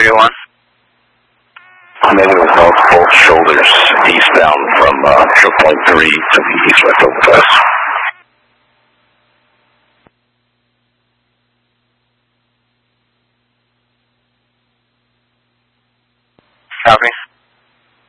381. Negative both shoulders eastbound from Choke Point 3 to the east-west overpass. Copy.